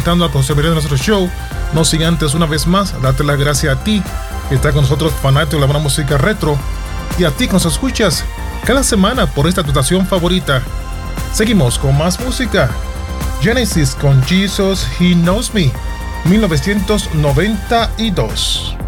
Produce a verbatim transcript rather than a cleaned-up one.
disfrutando a posteriori de nuestro show. No sin antes, una vez más, darte las gracias a ti que está con nosotros, fanático de la buena música retro, y a ti que nos escuchas cada semana por esta tu estación favorita. Seguimos con más música. Genesis con Jesus He Knows Me, mil novecientos noventa y dos.